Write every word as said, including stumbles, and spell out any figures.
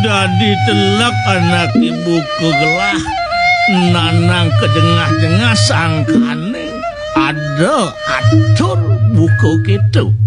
dadi telak anak ibu kegelah nanang kedengah-dengah sangkane ada atur buku gitu.